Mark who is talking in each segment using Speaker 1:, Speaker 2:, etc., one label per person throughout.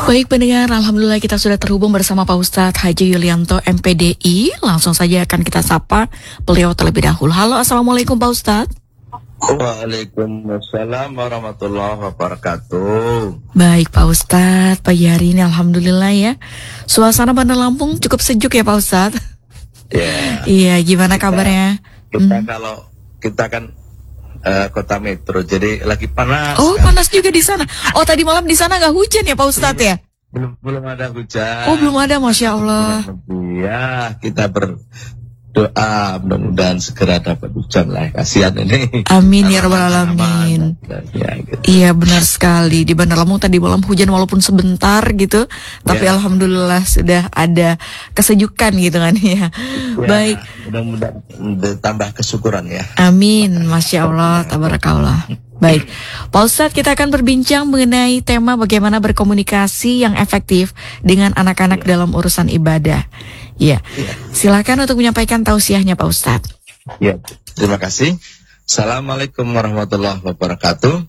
Speaker 1: Baik pendengar, alhamdulillah kita sudah terhubung bersama Pak Ustadz Haji Yulianto MPDI. Langsung saja akan kita sapa beliau terlebih dahulu. Halo, assalamualaikum Pak Ustadz.
Speaker 2: Waalaikumsalam warahmatullahi wabarakatuh.
Speaker 1: Baik Pak Ustadz, pagi hari ini alhamdulillah ya. Suasana Bandar Lampung cukup sejuk ya Pak Ustadz. Iya, gimana kabarnya?
Speaker 2: Kalau kita kan kota metro, jadi lagi panas.
Speaker 1: Oh, kan? Panas juga di sana. Oh, tadi malam di sana nggak hujan ya Pak Ustadz ya?
Speaker 2: Belum ada hujan.
Speaker 1: Oh, belum ada, Masya Allah.
Speaker 2: Ya, kita berdoa mudah-mudahan segera dapat hujan lah. Kasihan ini.
Speaker 1: Amin ya rabbal alamin.
Speaker 2: Ya, gitu.
Speaker 1: Iya benar sekali. Di Bandar Lampung tadi malam hujan walaupun sebentar gitu, tapi alhamdulillah sudah ada kesejukan gitu kan ya. Baik.
Speaker 2: Mudah-mudahan tambah kesyukuran ya.
Speaker 1: Amin, Masya Allah, tabarakallah. Baik, Pak Ustadz, kita akan berbincang mengenai tema bagaimana berkomunikasi yang efektif dengan anak-anak dalam urusan ibadah. Ya, silakan untuk menyampaikan tausiahnya Pak Ustadz.
Speaker 2: Ya, terima kasih. Assalamualaikum warahmatullahi wabarakatuh.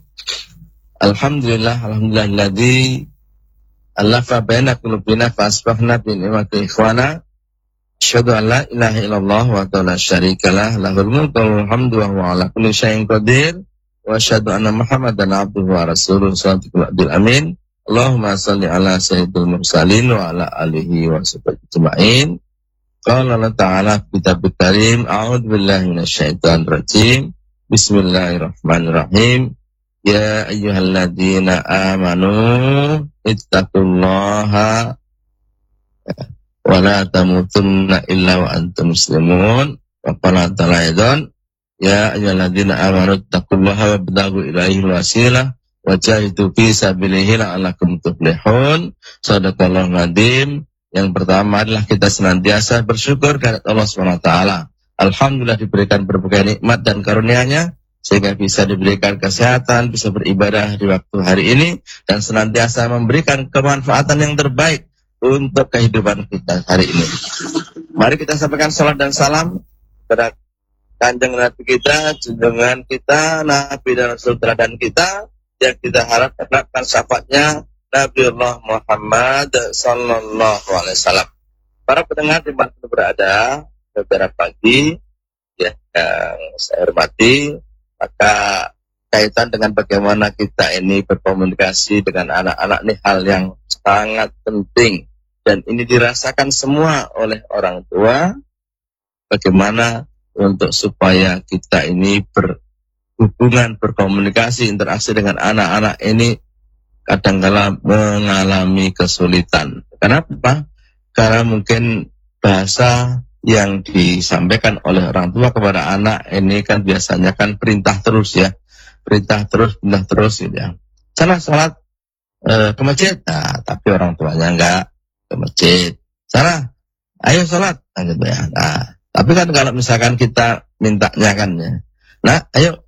Speaker 2: Alhamdulillahilladzi alafa baina qulubina fa asbahna bi ni'mati ikhwana. Asyhadu an la ilaha illallah wa la syarikalah lahul mulku wal hamdu wa huwa ala kulli syai'in qadir. Wa asyhadu anna Muhammadan abduhu wa rasuluhu shadiqul amin. Allahumma shalli ala sayyidil mursalin wa ala alihi wa sahbihi ajma'in. Qala Allah ta'ala fi kitabul karim, a'udzu billahi minasyaitonir rajim. Bismillahirrahmanirrahim. Ya ayyuhalladzina amanu ittaqullaha wa la tamutunna illa wa antum muslimun. Wa qala ta'ala aidan, ya ayyuhalladzina amanu ittaqullaha wabtaghu ilaihi wasilah wajahidu fi sabilihi la'allakum tuflihun. Shadaqallahul adzim. Yang pertama adalah kita senantiasa bersyukur kepada Allah SWT. Alhamdulillah diberikan berbagai nikmat dan karunia-Nya sehingga bisa diberikan kesehatan, bisa beribadah di waktu hari ini dan senantiasa memberikan kemanfaatan yang terbaik untuk kehidupan kita hari ini. Mari kita sampaikan salat dan salam kepada Kanjeng Nabi kita, junjungan kita, Nabi dan Rasul teladan kita yang kita harapkan syafaatnya Nabiullah Muhammad sallallahu alaihi wasallam. Para pendengar di mana berada, saudara pagi ya, yang saya hormati, maka kaitan dengan bagaimana kita ini berkomunikasi dengan anak-anak ini hal yang sangat penting dan ini dirasakan semua oleh orang tua. Bagaimana untuk supaya kita ini berhubungan, berkomunikasi, interaksi dengan anak-anak ini kadang-kala mengalami kesulitan. Kenapa? Karena mungkin bahasa yang disampaikan oleh orang tua kepada anak ini kan biasanya kan perintah terus ya. Perintah terus gitu ya. Sana sholat ke masjid, nah, tapi orang tuanya enggak ke masjid. Sana, ayo sholat, nah, gitu ya. Nah, tapi kan kalau misalkan kita mintanya kan ya, nah ayo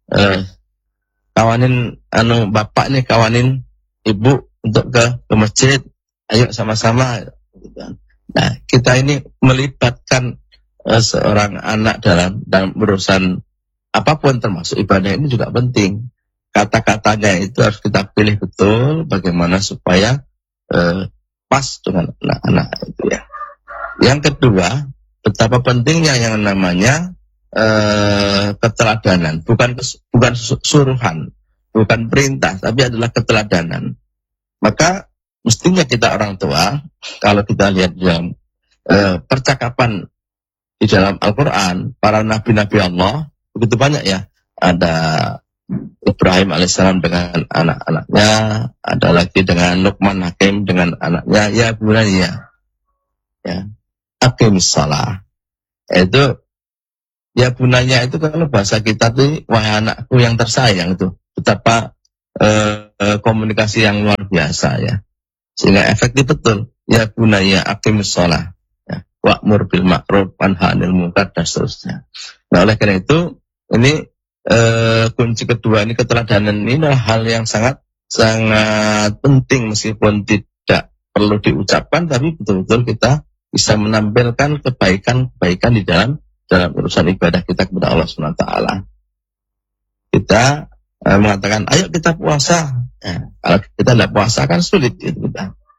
Speaker 2: kawanin bapak nih kawanin ibu untuk ke masjid, ayo sama-sama. Nah, kita ini melibatkan seorang anak dalam urusan apapun termasuk ibadah ini juga penting. Kata-katanya itu harus kita pilih betul bagaimana supaya pas dengan anak-anak itu ya. Yang kedua, betapa pentingnya yang namanya keteladanan, bukan suruhan, bukan perintah, tapi adalah keteladanan. Maka mestinya kita orang tua, kalau kita lihat dalam percakapan di dalam Al-Quran, para nabi-nabi Allah, begitu banyak ya. Ada Ibrahim alaihissalam dengan anak-anaknya, ada lagi dengan Luqman Hakim dengan anaknya, ya bunayya, ya, aqimis shalah. Itu, ya bunayya itu kalau bahasa kita tuh, wahai anakku yang tersayang itu. Betapa komunikasi yang luar biasa ya, sehingga efektif betul. Ya bunayya aqimis shalah, ya, wa'mur bil ma'ruf wanha 'anil munkar dan seterusnya. Nah, oleh karena itu ini kunci kedua ini keteladanan ini adalah hal yang sangat penting meskipun tidak perlu diucapkan, tapi betul-betul kita bisa menampilkan kebaikan di dalam urusan ibadah kita kepada Allah SWT. Kita mengatakan, ayo kita puasa. Ya, kalau kita tidak puasa kan sulit gitu kita.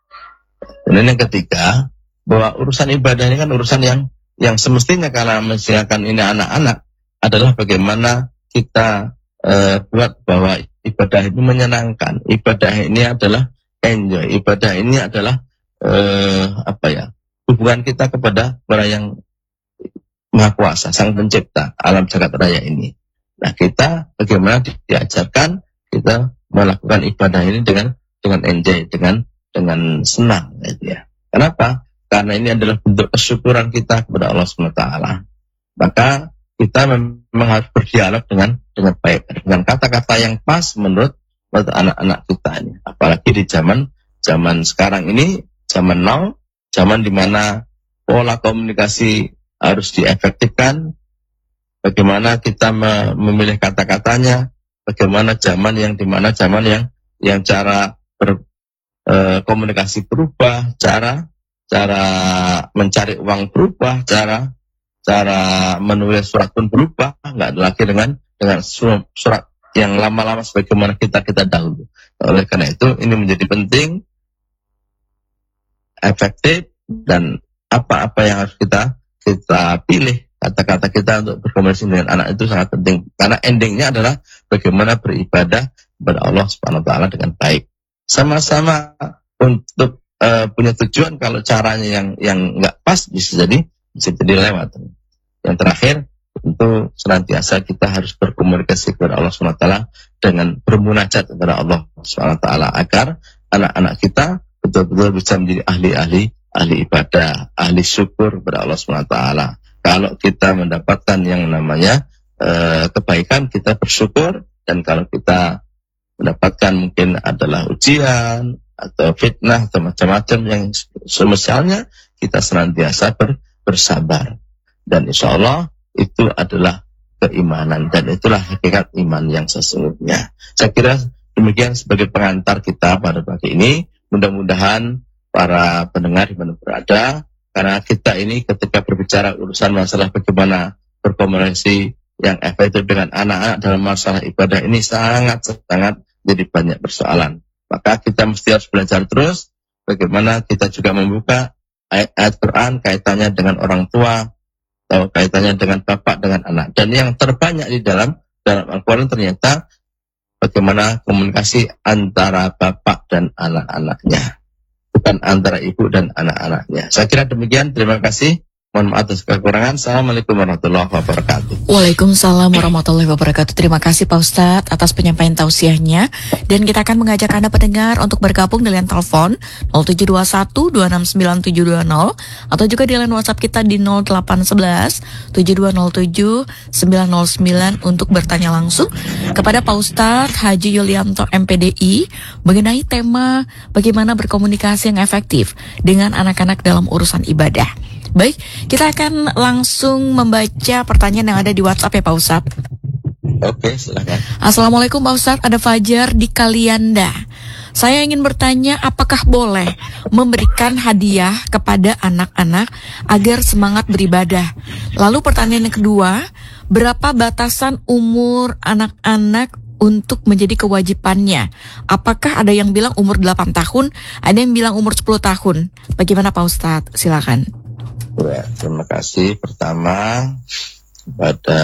Speaker 2: Kemudian yang ketiga, bahwa urusan ibadah ini kan urusan yang semestinya karena mensiapkan ini anak-anak adalah bagaimana kita buat bahwa ibadah itu menyenangkan, ibadah ini adalah enjoy, ibadah ini adalah hubungan kita kepada yang Maha Kuasa, Sang Pencipta alam jagat raya ini. Nah, kita bagaimana diajarkan kita melakukan ibadah ini dengan enjoy, dengan senang, gitu ya. Kenapa? Karena ini adalah bentuk kesyukuran kita kepada Allah SWT. Maka kita memang harus berdialog dengan baik, dengan kata-kata yang pas menurut anak-anak kita ini. Apalagi di zaman sekarang ini, zaman now, zaman di mana pola komunikasi harus diefektifkan, bagaimana kita memilih kata-katanya, bagaimana zaman yang cara komunikasi berubah, cara mencari uang berubah, cara menulis surat pun berubah, nggak lagi dengan surat yang lama-lama sebagaimana kita dahulu. Oleh karena itu ini menjadi penting, efektif, dan apa yang harus kita pilih kata-kata kita untuk berkomunikasi dengan anak itu sangat penting, karena endingnya adalah bagaimana beribadah kepada Allah Subhanahu wa taala dengan baik. Sama-sama untuk punya tujuan, kalau caranya yang nggak pas bisa jadi lewat. Yang terakhir, tentu senantiasa kita harus berkomunikasi kepada Allah Subhanahu wa taala dengan bermunajat kepada Allah Subhanahu wa taala agar anak-anak kita betul-betul bisa menjadi ahli ibadah, ahli syukur kepada Allah Subhanahu wa taala. Kalau kita mendapatkan yang namanya kebaikan, kita bersyukur, dan kalau kita mendapatkan mungkin adalah ujian atau fitnah atau macam-macam yang semisalnya, kita senantiasa bersabar. Dan insya Allah itu adalah keimanan, dan itulah hakikat iman yang sesungguhnya. Saya kira demikian sebagai pengantar kita pada pagi ini. Mudah-mudahan para pendengar di mana berada, karena kita ini ketika berbicara urusan masalah bagaimana berkomunikasi yang efektif dengan anak-anak dalam masalah ibadah ini sangat-sangat jadi banyak persoalan. Maka kita mesti harus belajar terus bagaimana kita juga membuka ayat-ayat Quran kaitannya dengan orang tua, atau kaitannya dengan bapak, dengan anak. Dan yang terbanyak di dalam Al-Quran ternyata bagaimana komunikasi antara bapak dan anak-anaknya, bukan antara ibu dan anak-anaknya. Saya kira demikian. Terima kasih. Mohon maaf atas kekurangan. Assalamualaikum warahmatullahi wabarakatuh.
Speaker 1: Waalaikumsalam warahmatullahi wabarakatuh. Terima kasih Pak Ustadz atas penyampaian tausiahnya. Dan kita akan mengajak Anda pendengar untuk bergabung dengan telepon 0721-269720 atau juga di line WhatsApp kita di 0811-7207-909 untuk bertanya langsung kepada Pak Ustadz Haji Yulianto MPDI mengenai tema bagaimana berkomunikasi yang efektif dengan anak-anak dalam urusan ibadah. Baik, kita akan langsung membaca pertanyaan yang ada di WhatsApp ya Pak Ustadz.
Speaker 2: Oke, silakan.
Speaker 1: Assalamualaikum Pak Ustadz, ada Fajar di Kalianda. Saya ingin bertanya, apakah boleh memberikan hadiah kepada anak-anak agar semangat beribadah? Lalu pertanyaan yang kedua, berapa batasan umur anak-anak untuk menjadi kewajibannya? Apakah ada yang bilang umur 8 tahun, ada yang bilang umur 10 tahun? Bagaimana Pak Ustadz? Silakan.
Speaker 2: Ya, terima kasih. Pertama pada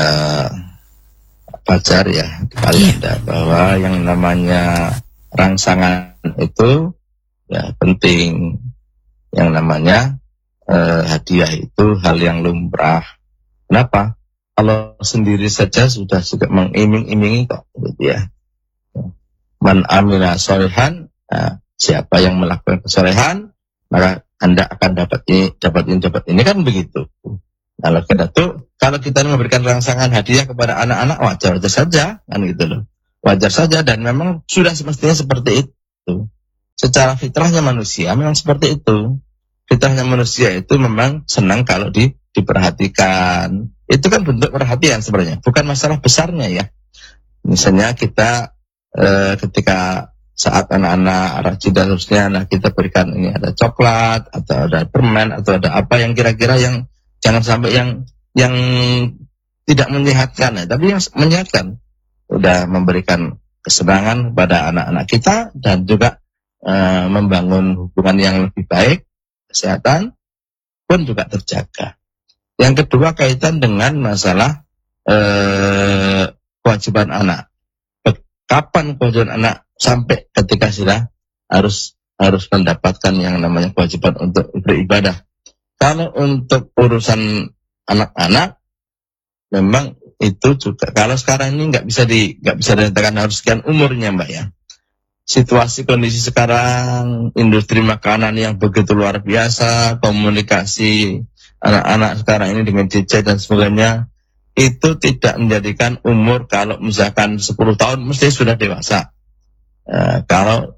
Speaker 2: Fajar ya kalian bahwa yang namanya rangsangan itu ya penting. Yang namanya hadiah itu hal yang lumrah. Kenapa? Allah sendiri saja sudah mengiming-imingi kok, gitu ya. Man amila sholihan, siapa yang melakukan kesolehan, maka Anda akan dapat ini kan begitu. Kalau kita memberikan rangsangan hadiah kepada anak-anak, wajar saja, kan gitu loh. Wajar saja, dan memang sudah semestinya seperti itu. Secara fitrahnya manusia memang seperti itu. Fitrahnya manusia itu memang senang kalau diperhatikan. Itu kan bentuk perhatian sebenarnya, bukan masalah besarnya ya. Misalnya kita ketika saat anak-anak rajin dan seterusnya, nah kita berikan ini ada coklat atau ada permen atau ada apa yang kira-kira yang jangan sampai yang tidak menyehatkan ya, tapi yang menyehatkan. Udah memberikan kesenangan pada anak-anak kita dan juga membangun hubungan yang lebih baik, kesehatan pun juga terjaga. Yang kedua kaitan dengan masalah kewajiban anak. Kapan kewajiban anak sampai ketika sudah harus mendapatkan yang namanya kewajiban untuk beribadah. Kalau untuk urusan anak-anak memang itu juga kalau sekarang ini nggak bisa dikatakan harus sekian umurnya, Mbak ya. Situasi kondisi sekarang, industri makanan yang begitu luar biasa, komunikasi anak-anak sekarang ini dengan gadget dan sebagainya, itu tidak menjadikan umur kalau misalkan 10 tahun mesti sudah dewasa. Kalau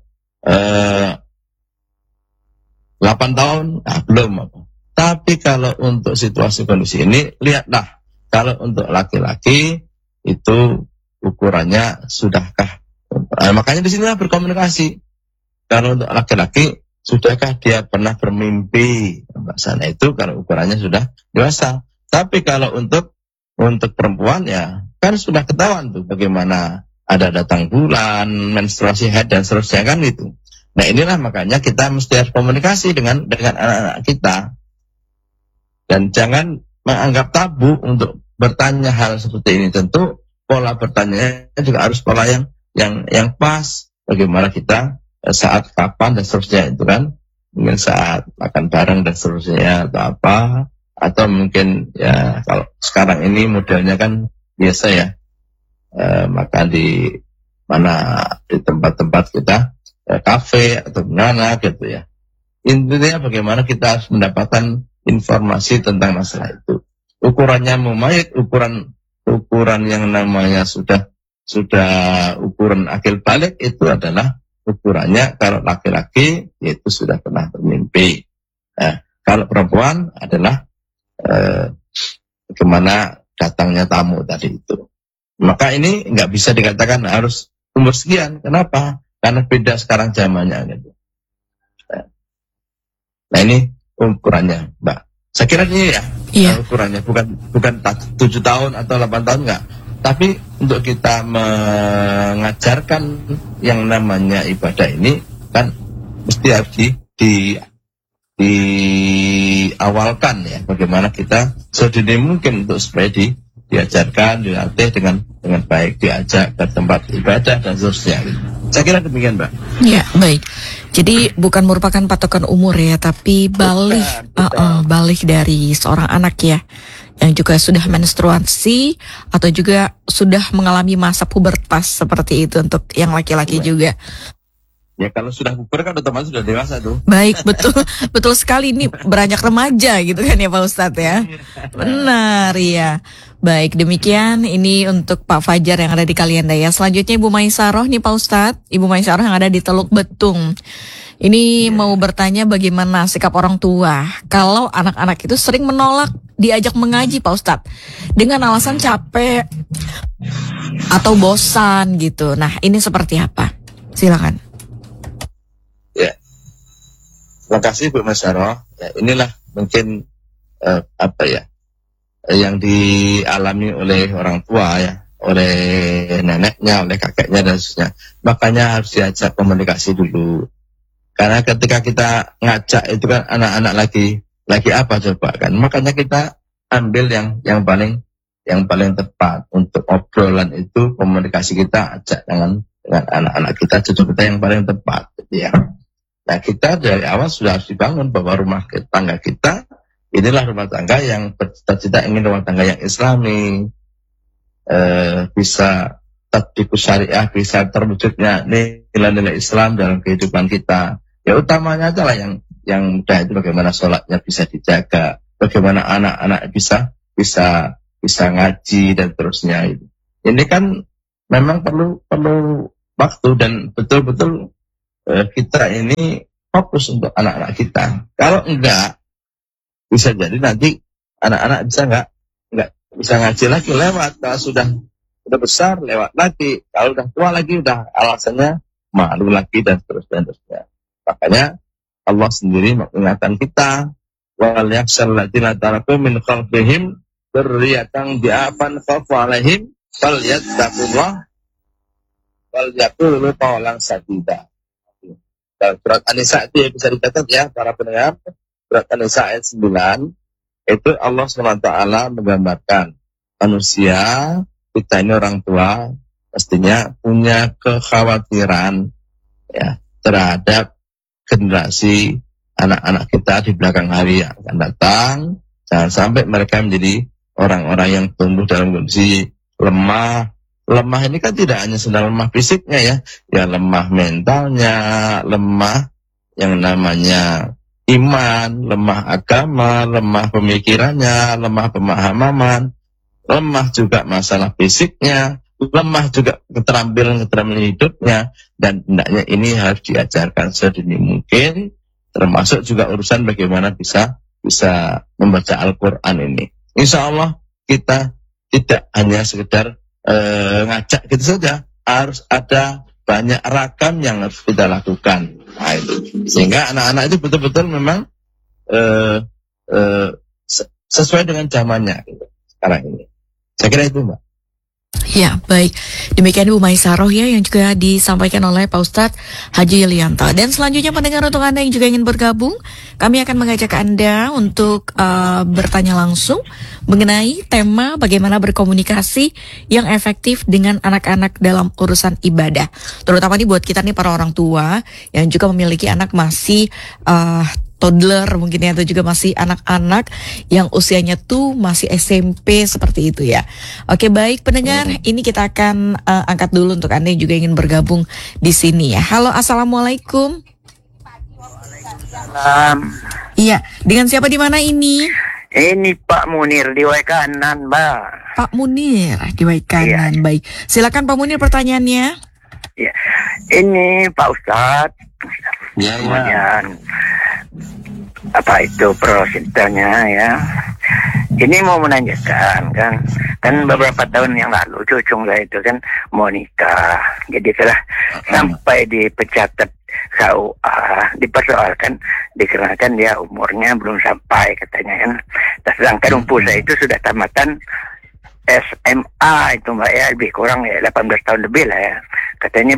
Speaker 2: 8 tahun, belum apa. Tapi kalau untuk situasi kondisi ini, lihatlah, kalau untuk laki-laki itu ukurannya sudahkah? Makanya di sini berkomunikasi. Kalau untuk laki-laki, sudahkah dia pernah bermimpi? Mbak Sana itu kalau ukurannya sudah dewasa. Tapi kalau untuk perempuan ya, kan sudah ketahuan tuh bagaimana ada datang bulan, menstruasi haid dan seterusnya kan itu. Nah inilah makanya kita mesti harus komunikasi dengan anak-anak kita. Dan jangan menganggap tabu untuk bertanya hal seperti ini. Tentu pola bertanya juga harus pola yang pas. Bagaimana kita saat kapan dan seterusnya itu kan. Mungkin saat makan bareng dan seterusnya atau apa. Atau mungkin ya kalau sekarang ini modelnya kan biasa ya. Makan di mana di tempat-tempat kita kafe atau mana gitu ya. Intinya bagaimana kita harus mendapatkan informasi tentang masalah itu. Ukurannya mumayyiz, ukuran yang namanya sudah ukuran akil balik itu adalah ukurannya kalau laki-laki yaitu sudah pernah bermimpi. Kalau perempuan adalah bagaimana datangnya tamu tadi itu. Maka ini nggak bisa dikatakan harus umur sekian. Kenapa? Karena beda sekarang zamannya gitu. Nah ini ukurannya, Mbak. Saya kira ini ya ukurannya, bukan 7 tahun atau 8 tahun enggak. Tapi untuk kita mengajarkan yang namanya ibadah ini kan mesti harus diawalkan ya. Bagaimana kita sedini mungkin untuk supaya diajarkan, dilatih dengan baik, diajak ke tempat ibadah dan seterusnya. Saya kira demikian, Mbak.
Speaker 1: Ya, baik. Jadi bukan merupakan patokan umur ya, tapi balik dari seorang anak ya, yang juga sudah menstruasi atau juga sudah mengalami masa pubertas seperti itu untuk yang laki-laki juga.
Speaker 2: Ya kalau sudah puber kan otomatis sudah dewasa tuh.
Speaker 1: Baik, betul sekali, ini beranjak remaja gitu kan ya Pak Ustadz ya. Benar ya. Baik, demikian ini untuk Pak Fajar yang ada di Kalianda ya. Selanjutnya Ibu Maisaroh nih Pak Ustadz, Ibu Maisaroh yang ada di Teluk Betung. Ini mau bertanya bagaimana sikap orang tua kalau anak-anak itu sering menolak diajak mengaji Pak Ustadz dengan alasan capek atau bosan gitu. Nah ini seperti apa? Silakan.
Speaker 2: Ya, terima kasih Bu Maisaroh. Ya, inilah mungkin yang dialami oleh orang tua ya, oleh neneknya, oleh kakeknya dan sebagainya. Makanya harus diajak komunikasi dulu. Karena ketika kita ngajak itu kan anak-anak lagi apa coba kan. Makanya kita ambil yang paling tepat untuk obrolan itu, komunikasi kita ajak dengan anak-anak kita, cucu kita yang paling tepat gitu ya. Nah kita dari awal sudah harus dibangun bahwa rumah tangga kita inilah rumah tangga yang bercita-cita ingin rumah tangga yang islami, bisa tatbiqus syariah, bisa terwujudnya nilai-nilai Islam dalam kehidupan kita. Ya utamanya adalah yang mudah itu bagaimana sholatnya bisa dijaga, bagaimana anak-anak bisa ngaji dan terusnya itu. Ini kan memang perlu waktu dan betul-betul kita ini fokus untuk anak-anak kita. Kalau enggak, bisa jadi nanti anak-anak bisa nggak bisa ngaji lagi lewat. Kalau sudah besar lewat lagi, kalau udah tua lagi udah alasannya malu lagi dan seterusnya. Makanya Allah sendiri mengingatkan kita, wal yakhshal ladzina taraku min khalfihim dzurriyyatan bi'afan khafu 'alaihim falyattaqullah wal yaqulu qawlan sadida. surat An-Nisa itu ya bisa dicatat ya para pendengar. Surat An-Nisa ayat 9 itu Allah SWT menggambarkan manusia, kita ini orang tua pastinya punya kekhawatiran ya terhadap generasi anak-anak kita di belakang hari yang akan datang. Jangan sampai mereka menjadi orang-orang yang tumbuh dalam kondisi lemah. Lemah ini kan tidak hanya sedang lemah fisiknya ya lemah mentalnya, lemah yang namanya iman, lemah agama, lemah pemikirannya, lemah pemahaman, lemah juga masalah fisiknya, lemah juga keterampilan hidupnya, dan hendaknya ini harus diajarkan sedini mungkin, termasuk juga urusan bagaimana bisa membaca Al-Quran ini. Insya Allah kita tidak hanya sekedar ngajak gitu saja, harus ada banyak ragam yang harus kita lakukan. Nah, itu sehingga anak-anak itu betul-betul memang sesuai dengan zamannya gitu, sekarang ini. Saya kira itu, Mbak.
Speaker 1: Ya, baik. Demikian Bu Maisaroh ya yang juga disampaikan oleh Pak Ustadz Haji Yulianto. Dan selanjutnya pendengar, untuk Anda yang juga ingin bergabung, kami akan mengajak Anda untuk bertanya langsung mengenai tema bagaimana berkomunikasi yang efektif dengan anak-anak dalam urusan ibadah. Terutama nih buat kita nih para orang tua yang juga memiliki anak masih toddler mungkin ya, atau juga masih anak-anak yang usianya tuh masih SMP seperti itu ya. Oke, baik pendengar, ini kita akan angkat dulu untuk Anda yang juga ingin bergabung di sini ya. Halo, assalamualaikum.
Speaker 3: Waalaikumsalam.
Speaker 1: Iya, dengan siapa di mana ini?
Speaker 3: Ini Pak Munir di Waikanan, Mbak.
Speaker 1: Pak Munir di Waikanan, baik. Silakan Pak Munir pertanyaannya.
Speaker 3: Ya, ini Pak Ustadz.
Speaker 2: Ya.
Speaker 3: Kemudian apa itu prosedurnya ya? Ini mau menanyakan kan beberapa tahun yang lalu cucu saya itu kan mau nikah, jadi telah sampai di pecatat KUA dipersoalkan dikarenakan dia umurnya belum sampai katanya kan. Sedangkan umur saya itu sudah tamatan SMA itu Mbak ya, lebih kurang ya 18 tahun lebih lah ya. Katanya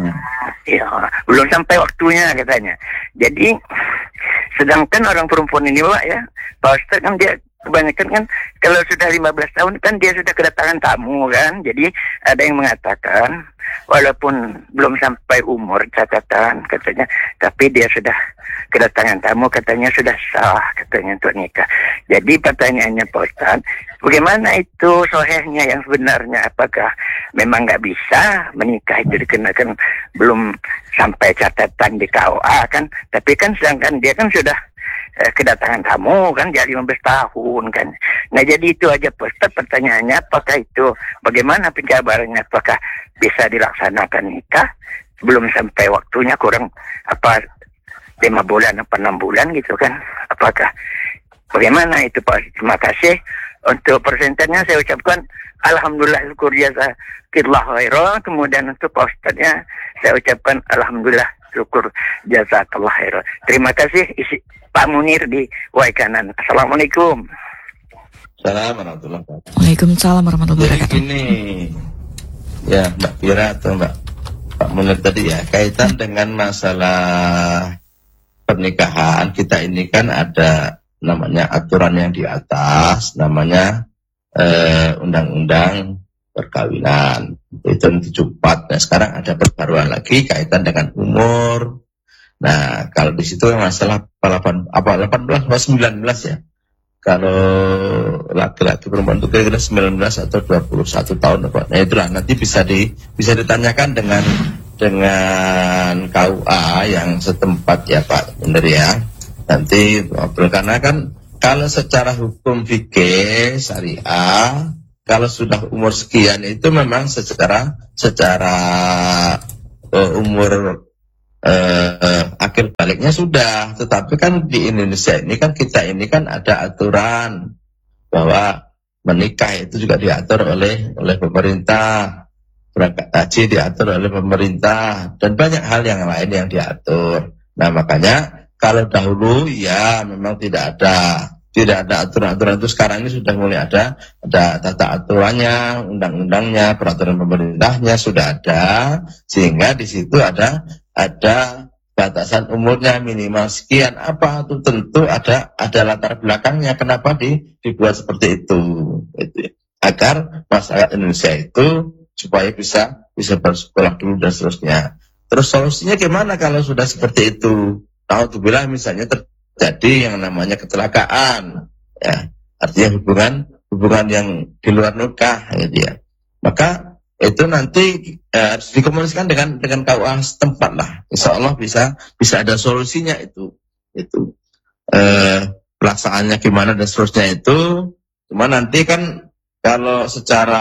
Speaker 3: belum sampai waktunya katanya. Jadi sedangkan orang perempuan ini Mbak ya, Pak Ustadz kan dia kebanyakan kan kalau sudah 15 tahun kan dia sudah kedatangan tamu kan. Jadi ada yang mengatakan walaupun belum sampai umur catatan katanya, tapi dia sudah kedatangan tamu katanya sudah sah katanya untuk nikah. Jadi pertanyaannya Pak Ustadz, bagaimana itu sohehnya yang sebenarnya? Apakah memang nggak bisa menikah itu dikenakan belum sampai catatan di KUA kan? Tapi kan sedangkan dia kan sudah kedatangan tamu kan jadi 15 tahun kan. Nah jadi itu aja Pak Ustadz pertanyaannya, apakah itu bagaimana penjabarannya? Apakah bisa dilaksanakan nikah belum sampai waktunya, kurang 5 bulan apa 6 bulan gitu kan? Apakah bagaimana itu Pak? Terima kasih. Untuk persentasenya saya ucapkan alhamdulillah syukur jazakillah khairan. Kemudian untuk Pak Ustadznya saya ucapkan alhamdulillah syukur jazakallah khairan. Terima kasih Pak Munir di Waikanan. Assalamualaikum.
Speaker 2: Assalamualaikum warahmatullahi wabarakatuh.
Speaker 1: Waalaikumsalam warahmatullahi
Speaker 2: Jadi
Speaker 1: wabarakatuh.
Speaker 2: gini, ya Mbak Fira atau Pak Munir tadi ya, kaitan dengan masalah pernikahan kita ini kan ada namanya aturan yang di atas, namanya undang-undang perkawinan itu 74. Nah sekarang ada perbaruan lagi kaitan dengan umur. Nah kalau di situ masalah 18 atau 19 ya. Kalau laki-laki perempuan itu kira-kira 19 atau 21 tahun apa. Nah itulah nanti bisa ditanyakan dengan KUA yang setempat ya Pak benar ya. Nanti karena kan kalau secara hukum fikih syariah kalau sudah umur sekian itu memang secara umur akhir baliknya sudah. Tetapi kan di Indonesia ini kan kita ini kan ada aturan bahwa menikah itu juga diatur oleh pemerintah, berangkat haji diatur oleh pemerintah, dan banyak hal yang lain yang diatur. Nah makanya kalau dahulu ya memang tidak ada aturan-aturan itu. Sekarang ini sudah mulai ada tata aturannya, undang-undangnya, peraturan pemerintahnya sudah ada, sehingga di situ ada batasan umurnya minimal sekian apa itu tentu ada latar belakangnya kenapa dibuat seperti itu gitu. Agar masyarakat Indonesia itu supaya bisa bersekolah dulu dan seterusnya. Terus solusinya gimana kalau sudah seperti itu? Alhamdulillah misalnya terjadi yang namanya kecelakaan, ya artinya hubungan yang di luar nikah, gitu ya. Maka itu nanti harus dikomunikasikan dengan KUA setempat lah. Insya Allah bisa ada solusinya itu pelaksanaannya gimana dan seterusnya itu. Cuma nanti kan kalau secara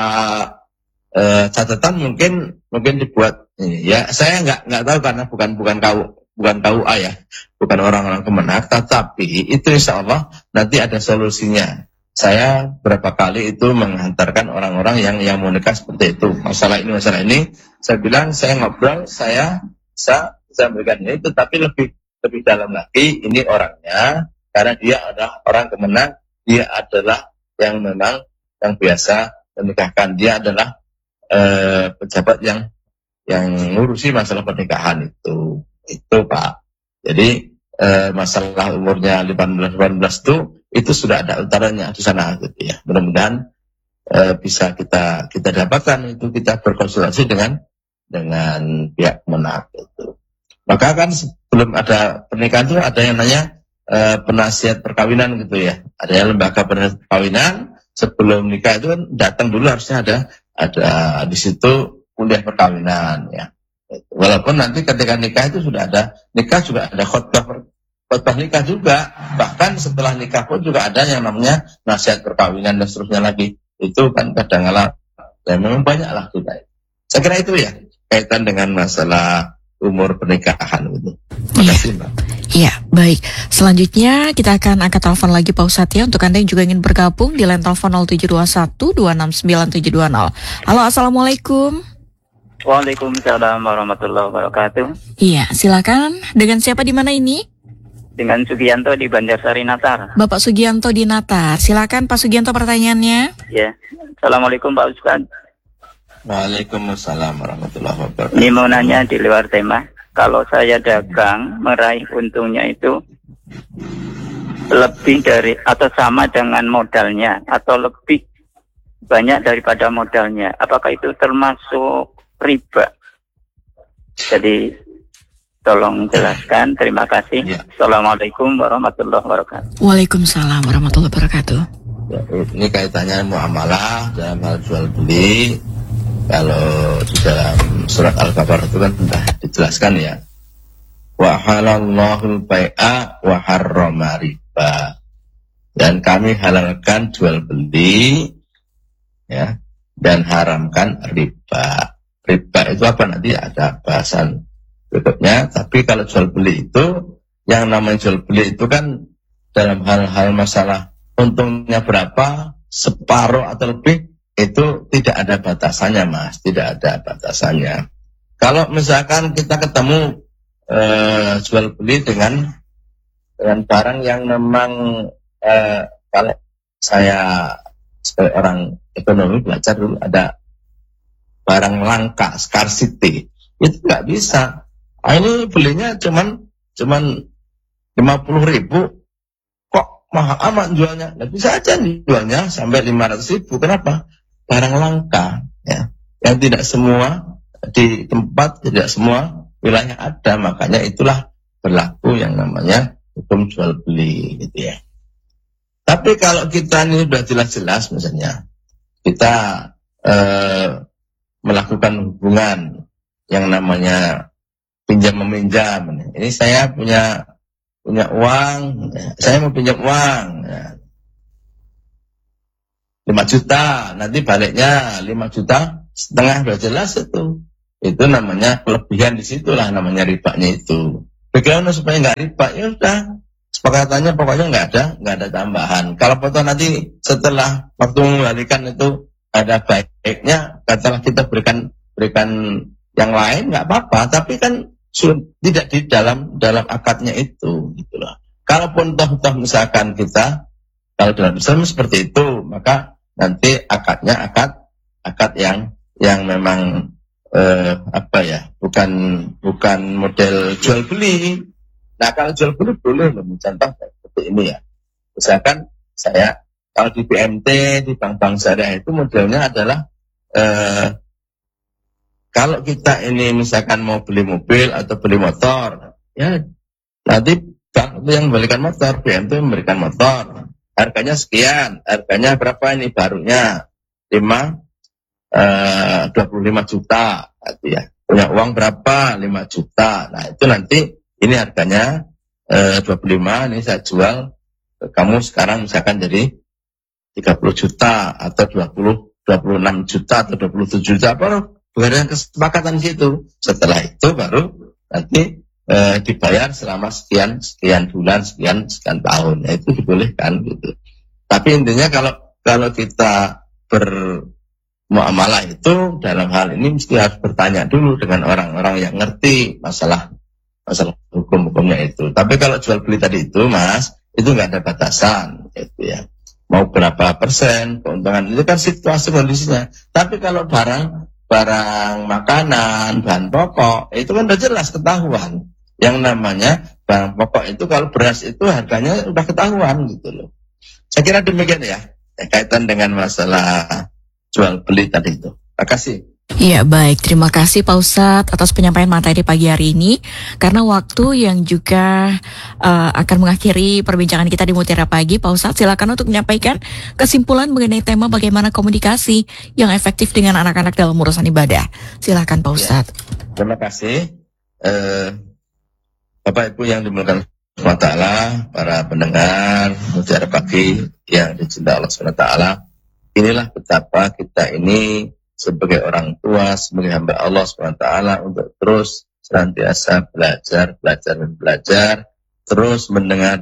Speaker 2: catatan mungkin dibuat ya saya nggak tahu karena bukan KUA ya, bukan orang-orang Kemenak, tetapi itu insya Allah nanti ada solusinya. Saya berapa kali itu menghantarkan orang-orang yang mau nikah seperti itu. Masalah ini, saya bilang saya ngobrol, saya bisa memberikan ini, tetapi lebih dalam lagi ini orangnya, karena dia adalah orang Kemenak, dia adalah yang memang yang biasa menikahkan, dia adalah pejabat yang ngurusi masalah pernikahan itu Pak. Jadi masalah umurnya 18 itu sudah ada utaranya di sana gitu ya. Mudah-mudahan bisa kita dapatkan itu, kita berkonsultasi dengan pihak Kemenak itu. Maka kan sebelum ada pernikahan itu ada yang namanya penasihat perkawinan gitu ya. Ada yang lembaga penasihat perkawinan sebelum nikah itu kan datang dulu harusnya ada di situ kuliah perkawinan ya. Walaupun nanti ketika nikah itu sudah ada nikah juga ada khotbah nikah juga, bahkan setelah nikah pun juga ada yang namanya nasihat perkawinan dan seterusnya lagi. Itu kan kadang-kala ya memang banyak lah kita. Saya kira itu ya kaitan dengan masalah umur pernikahan gitu. Terima kasih Mbak.
Speaker 1: Iya, baik. Selanjutnya kita akan angkat telepon lagi Pak Ustadz ya, untuk Anda yang juga ingin bergabung di line telepon 0721269720. Halo, Assalamualaikum.
Speaker 4: Waalaikumsalam warahmatullahi wabarakatuh.
Speaker 1: Iya, silakan. Dengan siapa di mana ini?
Speaker 4: Dengan Sugianto di Banjarsari Natar.
Speaker 1: Bapak Sugianto di Natar. Silakan Pak Sugianto pertanyaannya.
Speaker 4: Ya. Assalamualaikum Pak Ustadz.
Speaker 2: Waalaikumsalam warahmatullahi wabarakatuh.
Speaker 4: Ini mau nanya di luar tema. Kalau saya dagang, meraih untungnya itu lebih dari atau sama dengan modalnya atau lebih banyak daripada modalnya, apakah itu termasuk riba? Jadi tolong jelaskan. Terima kasih.
Speaker 2: Ya.
Speaker 4: Assalamualaikum warahmatullahi wabarakatuh.
Speaker 1: Waalaikumsalam warahmatullahi wabarakatuh.
Speaker 2: Ya, ini kaitannya muamalah dalam hal jual beli. Kalau di dalam surat Al-Baqarah itu kan sudah dijelaskan ya. Wa halallahu bai'a wa harrama riba. Dan kami halalkan jual beli ya, dan haramkan riba. Riba itu apa, nanti ada bahasan berikutnya. Tapi kalau jual beli itu, yang namanya jual beli itu kan dalam hal-hal masalah untungnya berapa, separuh atau lebih, itu tidak ada batasannya Mas, tidak ada batasannya. Kalau misalkan kita ketemu jual beli dengan barang yang memang kalau saya sebagai orang ekonomi belajar dulu ada barang langka, scarcity, itu nggak bisa. Ini belinya cuman 50.000, kok mahal amat jualnya? Nggak bisa aja jualnya sampai 500.000. Kenapa? Barang langka, ya, yang tidak semua di tempat, tidak semua wilayah ada, makanya itulah berlaku yang namanya hukum jual beli, gitu ya. Tapi kalau kita ini sudah jelas-jelas, misalnya kita melakukan hubungan yang namanya pinjam meminjam, ini saya punya uang, saya mau pinjam uang. Ya. 5 juta, nanti baliknya 5,5 juta, sudah jelas itu. Itu namanya kelebihan, disitulah namanya ribanya itu. Bagaimana supaya nggak riba? Ya udah, sepakatannya pokoknya nggak ada tambahan. Kalau foto nanti setelah waktu mengembalikan itu ada baiknya, katalah kita berikan yang lain, nggak apa-apa. Tapi kan tidak di dalam akadnya itu, gitulah. Kalaupun toh misalkan kita, kalau dalam Islam seperti itu, maka nanti akadnya akad yang memang bukan model jual beli. Nah, kalau jual beli boleh loh, contoh seperti ini ya. Misalkan saya kalau di BMT, di bank-bank syariah itu modelnya adalah kalau kita ini misalkan mau beli mobil atau beli motor, ya nanti bank itu yang memberikan motor, BMT memberikan motor. Harganya sekian, harganya berapa ini barunya? 25 juta, gitu ya. Punya uang berapa? 5 juta. Nah, itu nanti ini harganya 25, ini saya jual ke kamu sekarang misalkan jadi 30 juta atau 26 juta atau 27 juta, baru dengan kesepakatan situ. Setelah itu baru nanti dibayar selama sekian bulan, sekian tahun. Nah, itu dibolehkan gitu. Tapi intinya kalau kita bermuamalah itu dalam hal ini mesti harus bertanya dulu dengan orang-orang yang ngerti masalah hukum-hukumnya itu. Tapi kalau jual beli tadi itu, Mas, itu nggak ada batasan, gitu ya. Mau berapa persen keuntungan itu kan situasi kondisinya. Tapi kalau barang makanan, bahan pokok itu kan udah jelas ketahuan. Yang namanya barang pokok itu kalau beras itu harganya udah ketahuan gitu loh. Saya kira demikian ya kaitan dengan masalah jual beli tadi itu. Terima kasih.
Speaker 1: Iya, baik, terima kasih Pak Ustadz atas penyampaian materi pagi hari ini. Karena waktu yang juga akan mengakhiri perbincangan kita di Mutiara Pagi, Pak Ustadz silakan untuk menyampaikan kesimpulan mengenai tema bagaimana komunikasi yang efektif dengan anak-anak dalam urusan ibadah. Silakan Pak Ustadz.
Speaker 2: Ya, terima kasih Bapak Ibu yang dimuliakan Allah SWT, para pendengar Mutiara Pagi yang dicintai Allah SWT. Inilah betapa kita ini sebagai orang tua, sebagai hamba Allah SWT untuk terus senantiasa belajar, terus mendengar,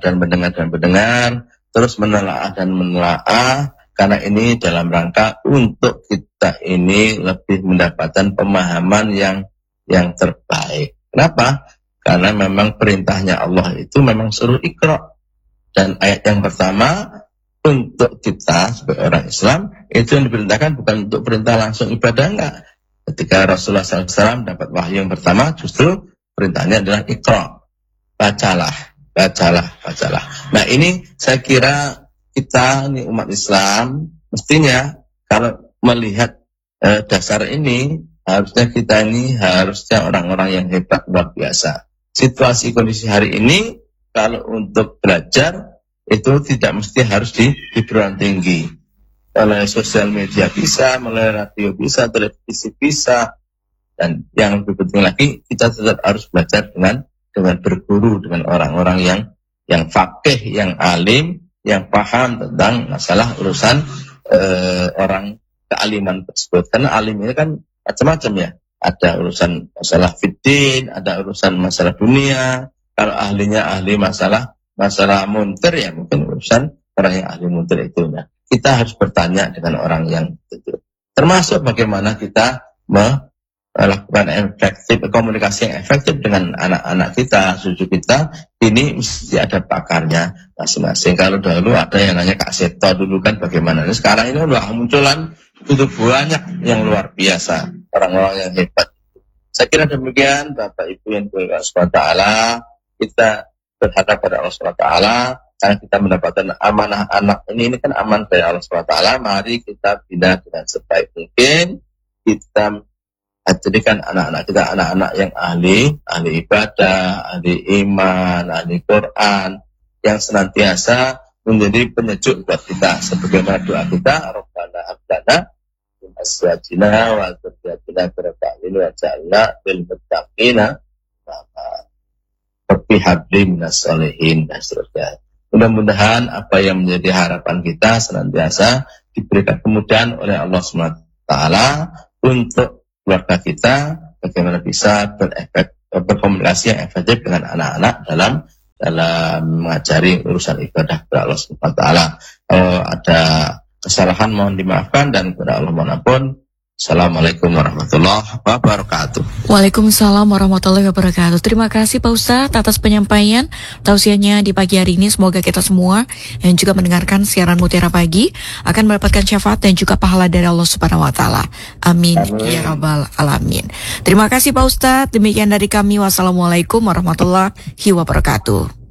Speaker 2: terus menelaah, karena ini dalam rangka untuk kita ini lebih mendapatkan pemahaman yang terbaik. Kenapa? Karena memang perintahnya Allah itu memang suruh Iqra. Dan ayat yang pertama untuk kita sebagai orang Islam itu yang diperintahkan bukan untuk perintah langsung ibadah, enggak. Ketika Rasulullah SAW dapat wahyu yang pertama, justru perintahnya adalah Iqra, bacalah. Nah, ini saya kira kita ini umat Islam mestinya kalau melihat dasar ini, harusnya kita ini harusnya orang-orang yang hebat luar biasa. Situasi kondisi hari ini kalau untuk belajar itu tidak mesti harus di perguruan tinggi. Oleh sosial media bisa, melalui radio bisa, televisi bisa, dan yang lebih penting lagi kita tetap harus belajar dengan berguru dengan orang-orang yang faqih, yang alim, yang paham tentang masalah urusan orang kealiman tersebut. Karena alim ini kan macam-macam ya. Ada urusan masalah fiddin, ada urusan masalah dunia. Kalau ahlinya ahli masalah muntir ya mungkin urusan orang yang ahli muntir itu. Nah, kita harus bertanya dengan orang yang itu. Termasuk bagaimana kita melakukan komunikasi yang efektif dengan anak-anak kita, cucu kita. Ini mesti ada pakarnya masing-masing. Kalau dulu ada yang nanya Kak Seto dulu kan bagaimana. Nah, sekarang ini udah munculan itu banyak yang luar biasa, orang-orang yang hebat. Saya kira demikian Bapak Ibu yang dimuliakan Allah SWT. Kita berharap pada Allah SWT karena kita mendapatkan amanah anak ini kan aman dari Allah SWT. Mari kita bina dengan sebaik mungkin. Kita jadikan anak-anak kita anak-anak yang ahli ibadah, ahli iman, ahli Quran, yang senantiasa menjadi penyejuk buat kita. Sebagaimana doa kita, Rabbana hablana min azwajina wa dzurriyyatina qurrata a'yun waj'alna lil muttaqina hablim nasolihin dan seterusnya. Mudah-mudahan apa yang menjadi harapan kita senantiasa diberikan kemudahan oleh Allah SWT untuk keluarga kita bagaimana bisa berkomunikasi yang efektif dengan anak-anak dalam mengajari urusan ibadah kepada Allah SWT. Kalau ada kesalahan mohon dimaafkan dan kepada Allah mohon ampun. Assalamualaikum warahmatullahi wabarakatuh.
Speaker 1: Waalaikumsalam warahmatullahi wabarakatuh. Terima kasih Pak Ustadz atas penyampaian tausiahnya di pagi hari ini. Semoga kita semua yang juga mendengarkan siaran Mutiara Pagi akan mendapatkan syafaat dan juga pahala dari Allah Subhanahu wa taala. Amin ya rabbal alamin. Terima kasih Pak Ustadz. Demikian dari kami. Wassalamualaikum warahmatullahi wabarakatuh.